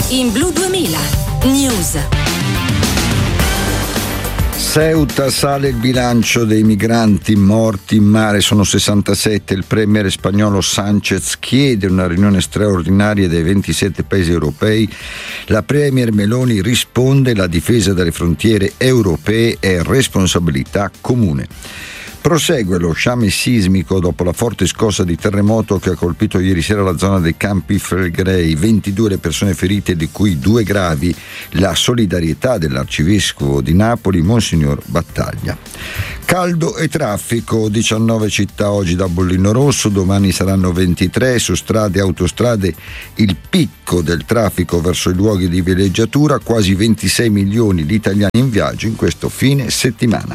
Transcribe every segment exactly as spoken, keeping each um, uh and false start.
In Blu duemila News. Ceuta sale il bilancio dei migranti morti in mare, sono sessantasette. Il premier spagnolo Sánchez chiede una riunione straordinaria dei ventisette paesi europei. La premier Meloni risponde: la difesa delle frontiere europee è responsabilità comune. Prosegue lo sciame sismico dopo la forte scossa di terremoto che ha colpito ieri sera la zona dei Campi Flegrei. ventidue le persone ferite, di cui due gravi. La solidarietà dell'arcivescovo di Napoli, Monsignor Battaglia. Caldo e traffico, diciannove città oggi da bollino rosso, domani saranno ventitré. Su strade e autostrade il picco del traffico verso i luoghi di villeggiatura, quasi ventisei milioni di italiani in viaggio in questo fine settimana.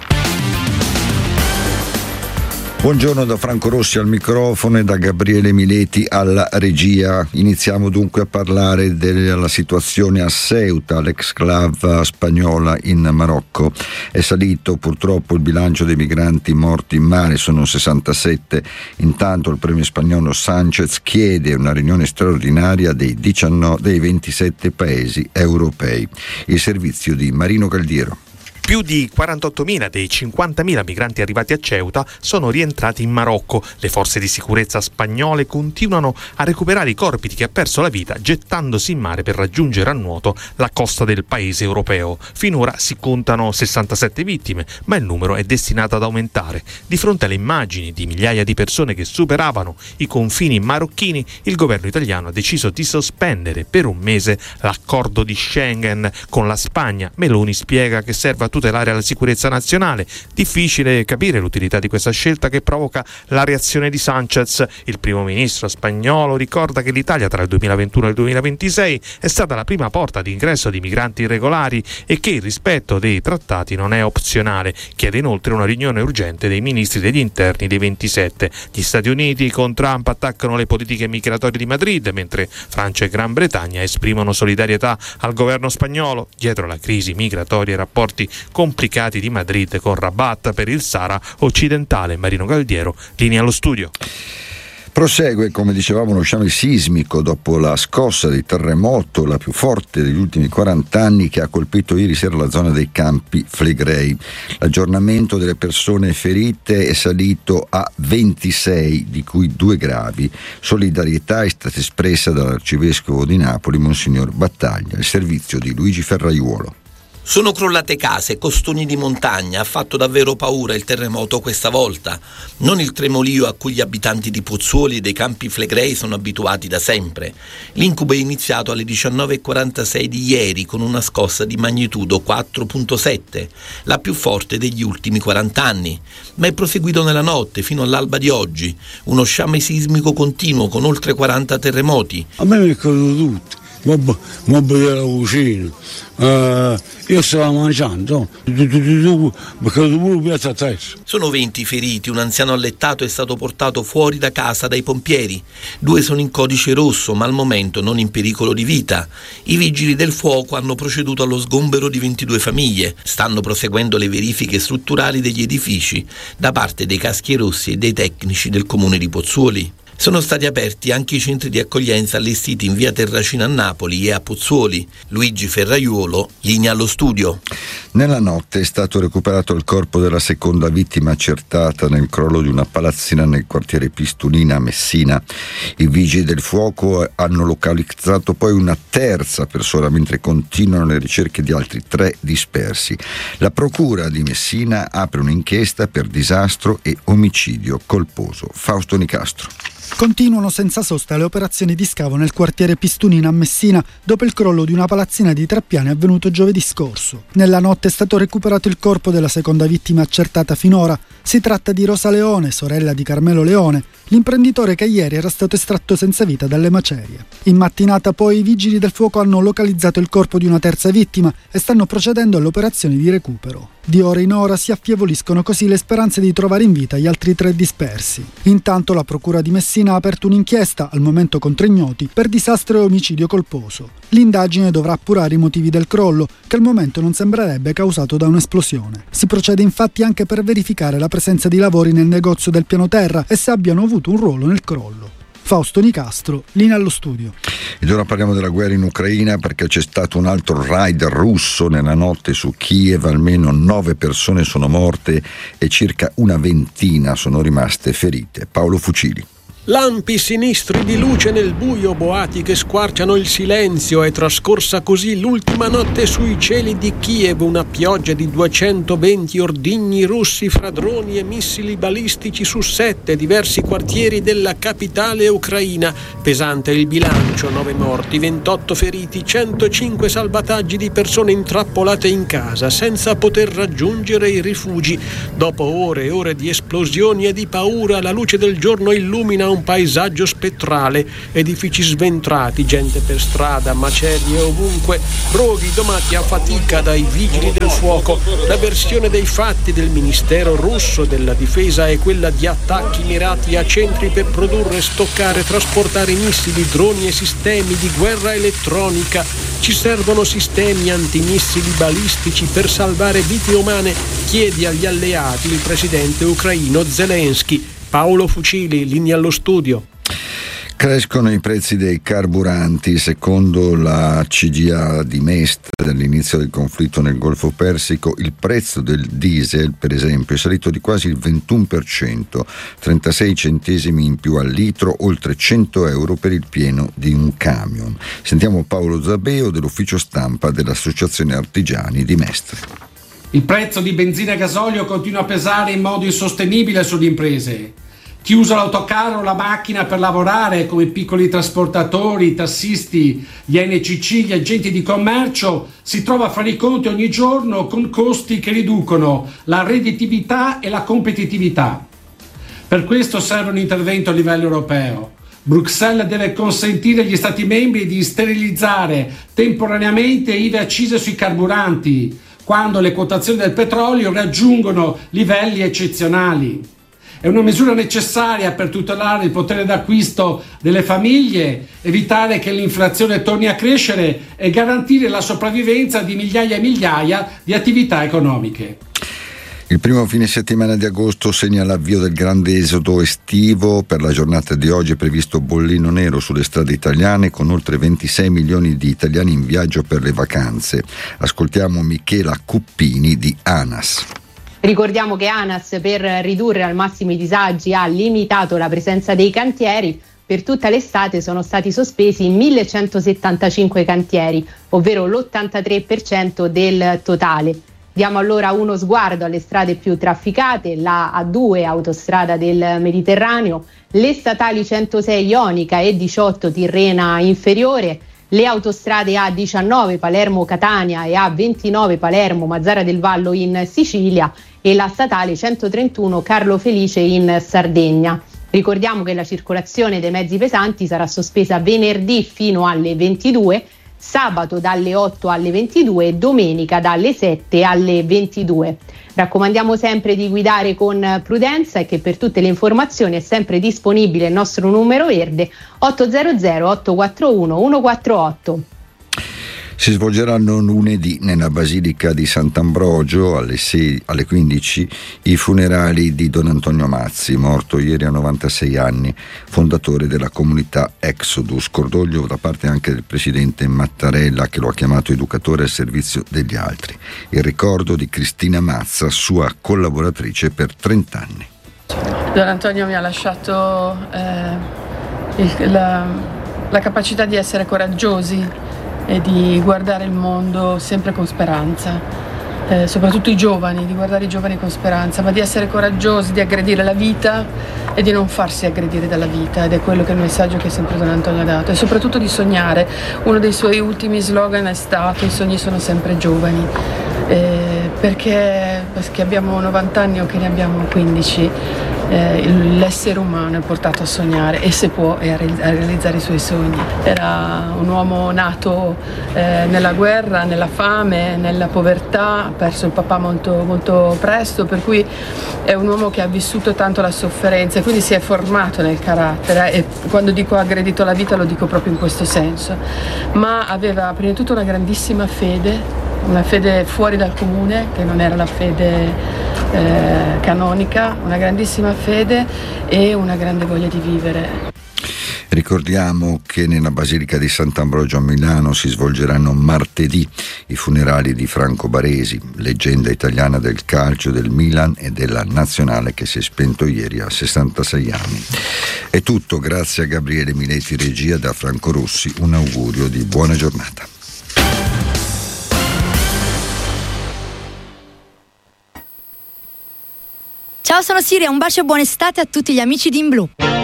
Buongiorno da Franco Rossi al microfono e da Gabriele Mileti alla regia. Iniziamo dunque a parlare della situazione a Ceuta, l'exclave spagnola in Marocco. È salito purtroppo il bilancio dei migranti morti in mare, sono sessantasette. Intanto il premier spagnolo Sánchez chiede una riunione straordinaria dei, diciannove, dei ventisette paesi europei. Il servizio di Marino Caldiero. Più di quarantottomila dei cinquantamila migranti arrivati a Ceuta sono rientrati in Marocco. Le forze di sicurezza spagnole continuano a recuperare i corpi di chi ha perso la vita gettandosi in mare per raggiungere a nuoto la costa del paese europeo. Finora si contano sessantasette vittime, ma il numero è destinato ad aumentare. Di fronte alle immagini di migliaia di persone che superavano i confini marocchini, il governo italiano ha deciso di sospendere per un mese l'accordo di Schengen con la Spagna. Meloni spiega che serve a tutelare la sicurezza nazionale. Difficile capire l'utilità di questa scelta che provoca la reazione di Sánchez. Il primo ministro spagnolo ricorda che l'Italia tra il duemilaventuno e il duemilaventisei è stata la prima porta di ingresso di migranti irregolari e che il rispetto dei trattati non è opzionale. Chiede inoltre una riunione urgente dei ministri degli interni dei ventisette. Gli Stati Uniti con Trump attaccano le politiche migratorie di Madrid, mentre Francia e Gran Bretagna esprimono solidarietà al governo spagnolo. Dietro la crisi migratoria e rapporti complicati di Madrid con Rabat per il Sahara occidentale. Marino Caldiero, linea allo studio. Prosegue, come dicevamo, lo sciame sismico dopo la scossa di terremoto, la più forte degli ultimi quaranta anni, che ha colpito ieri sera la zona dei Campi Flegrei. L'aggiornamento delle persone ferite è salito a ventisei, di cui due gravi. Solidarietà è stata espressa dall'arcivescovo di Napoli, Monsignor Battaglia. Il servizio di Luigi Ferraiuolo. Sono crollate case, costoni di montagna, ha fatto davvero paura il terremoto questa volta. Non il tremolio a cui gli abitanti di Pozzuoli e dei Campi Flegrei sono abituati da sempre. L'incubo è iniziato alle diciannove e quarantasei di ieri con una scossa di magnitudo quattro virgola sette, la più forte degli ultimi quaranta anni. Ma è proseguito nella notte fino all'alba di oggi, uno sciame sismico continuo con oltre quaranta terremoti. A me mi è caduto tutto. Mobili della cucina, uh, io stavo mangiando, mi è caduto pure un piatto a testa. Sono venti i feriti, un anziano allettato è stato portato fuori da casa dai pompieri, due sono in codice rosso ma al momento non in pericolo di vita. I vigili del fuoco hanno proceduto allo sgombero di ventidue famiglie, stanno proseguendo le verifiche strutturali degli edifici da parte dei caschi rossi e dei tecnici del comune di Pozzuoli. Sono stati aperti anche i centri di accoglienza allestiti in via Terracina a Napoli e a Pozzuoli. Luigi Ferraiuolo, linea allo studio. Nella notte è stato recuperato il corpo della seconda vittima accertata nel crollo di una palazzina nel quartiere Pistulina a Messina. I vigili del fuoco hanno localizzato poi una terza persona, mentre continuano le ricerche di altri tre dispersi. La procura di Messina apre un'inchiesta per disastro e omicidio colposo. Fausto Nicastro. Continuano senza sosta le operazioni di scavo nel quartiere Pistulina a Messina dopo il crollo di una palazzina di tre piani avvenuto giovedì scorso. Nella notte è stato recuperato il corpo della seconda vittima accertata finora. Si tratta di Rosa Leone, sorella di Carmelo Leone, l'imprenditore che ieri era stato estratto senza vita dalle macerie. In mattinata poi i vigili del fuoco hanno localizzato il corpo di una terza vittima e stanno procedendo alle operazioni di recupero. Di ora in ora si affievoliscono così le speranze di trovare in vita gli altri tre dispersi. Intanto la procura di Messina ha aperto un'inchiesta, al momento contro ignoti, per disastro e omicidio colposo. L'indagine dovrà appurare i motivi del crollo, che al momento non sembrerebbe causato da un'esplosione. Si procede infatti anche per verificare la presenza di lavori nel negozio del piano terra e se abbiano avuto un ruolo nel crollo. Fausto Nicastro, linea allo studio. Ed ora parliamo della guerra in Ucraina, perché c'è stato un altro raid russo nella notte su Kiev, almeno nove persone sono morte e circa una ventina sono rimaste ferite. Paolo Fucili. Lampi sinistri di luce nel buio, boati che squarciano il silenzio. È trascorsa così l'ultima notte sui cieli di Kiev, una pioggia di duecentoventi ordigni russi fra droni e missili balistici su sette diversi quartieri della capitale ucraina. Pesante il bilancio: nove morti, ventotto feriti, centocinque salvataggi di persone intrappolate in casa senza poter raggiungere i rifugi. Dopo ore e ore di esplosioni e di paura, la luce del giorno illumina un paesaggio spettrale, edifici sventrati, gente per strada, macerie ovunque, roghi domati a fatica dai vigili del fuoco. La versione dei fatti del Ministero russo della difesa è quella di attacchi mirati a centri per produrre, stoccare, trasportare missili, droni e sistemi di guerra elettronica. Ci servono sistemi antimissili balistici per salvare vite umane, chiede agli alleati il presidente ucraino Zelensky. Paolo Fucili, linea allo studio. Crescono i prezzi dei carburanti. Secondo la C G A di Mestre, dall'inizio del conflitto nel Golfo Persico, il prezzo del diesel, per esempio, è salito di quasi il ventuno per cento, trentasei centesimi in più al litro, oltre cento euro per il pieno di un camion. Sentiamo Paolo Zabeo dell'ufficio stampa dell'Associazione Artigiani di Mestre. Il prezzo di benzina e gasolio continua a pesare in modo insostenibile sulle imprese. Chi usa l'autocarro o la macchina per lavorare, come piccoli trasportatori, i tassisti, gli N C C, gli agenti di commercio, si trova a fare i conti ogni giorno con costi che riducono la redditività e la competitività. Per questo serve un intervento a livello europeo. Bruxelles deve consentire agli Stati membri di sterilizzare temporaneamente I V A accise sui carburanti, quando le quotazioni del petrolio raggiungono livelli eccezionali. È una misura necessaria per tutelare il potere d'acquisto delle famiglie, evitare che l'inflazione torni a crescere e garantire la sopravvivenza di migliaia e migliaia di attività economiche. Il primo fine settimana di agosto segna l'avvio del grande esodo estivo. Per la giornata di oggi è previsto bollino nero sulle strade italiane, con oltre ventisei milioni di italiani in viaggio per le vacanze. Ascoltiamo Michela Cuppini di ANAS. Ricordiamo che ANAS, per ridurre al massimo i disagi, ha limitato la presenza dei cantieri. Per tutta l'estate sono stati sospesi millecentosettantacinque cantieri, ovvero l'ottantatré per cento del totale. Diamo allora uno sguardo alle strade più trafficate: la A due, autostrada del Mediterraneo, le statali centosei Ionica e diciotto Tirrena Inferiore, le autostrade A diciannove Palermo-Catania e A ventinove Palermo-Mazzara del Vallo in Sicilia e la statale centotrentuno Carlo Felice in Sardegna. Ricordiamo che la circolazione dei mezzi pesanti sarà sospesa venerdì fino alle ventidue, sabato dalle otto alle ventidue e domenica dalle sette alle ventidue. Raccomandiamo sempre di guidare con prudenza e che per tutte le informazioni è sempre disponibile il nostro numero verde ottocento otto quattro uno uno quattro otto. Si svolgeranno lunedì nella Basilica di Sant'Ambrogio alle, sei, alle quindici i funerali di Don Antonio Mazzi, morto ieri a novantasei anni, fondatore della comunità Exodus. Cordoglio da parte anche del presidente Mattarella, che lo ha chiamato educatore al servizio degli altri. Il ricordo di Cristina Mazza, sua collaboratrice per trenta anni. Don Antonio mi ha lasciato eh, il, la, la capacità di essere coraggiosi e di guardare il mondo sempre con speranza, eh, soprattutto i giovani, di guardare i giovani con speranza, ma di essere coraggiosi, di aggredire la vita e di non farsi aggredire dalla vita, ed è quello che è il messaggio che sempre Don Antonio ha dato, e soprattutto di sognare. Uno dei suoi ultimi slogan è stato: i sogni sono sempre giovani, eh, perché, perché abbiamo novanta anni o che ne abbiamo quindici, eh, l'essere umano è portato a sognare, e se può, e a, re- a realizzare i suoi sogni. Era un uomo nato eh, nella guerra, nella fame, nella povertà, ha perso il papà molto, molto presto, per cui è un uomo che ha vissuto tanto la sofferenza e quindi si è formato nel carattere, e quando dico aggredito la vita lo dico proprio in questo senso. Ma aveva prima di tutto una grandissima fede, una fede fuori dal comune, che non era la fede eh, canonica, una grandissima fede e una grande voglia di vivere. Ricordiamo che nella Basilica di Sant'Ambrogio a Milano si svolgeranno martedì i funerali di Franco Baresi, leggenda italiana del calcio, del Milan e della Nazionale, che si è spento ieri a sessantasei anni. È tutto, grazie a Gabriele Mileti regia, da Franco Rossi un augurio di buona giornata. Ciao, sono Siria, un bacio e buona estate a tutti gli amici di In Blu.